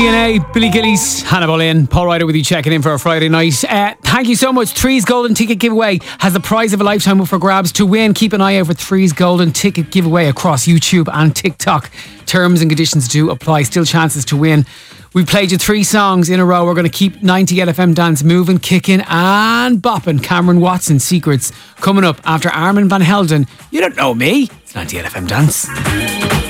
DNA, Billy Gillies, Hannah Boleyn, Paul Ryder with you checking in for a Friday night. Thank you so much. Three's Golden Ticket Giveaway has the prize of a lifetime up for grabs. To win, keep an eye out for Three's Golden Ticket Giveaway across YouTube and TikTok. Terms and conditions do apply. Still chances to win. We played you 3 songs in a row. We're going to keep 98 FM dance moving, kicking and bopping. Cameron Watson, Secrets, coming up after Armin van Helden. You don't know me. It's 98 FM dance.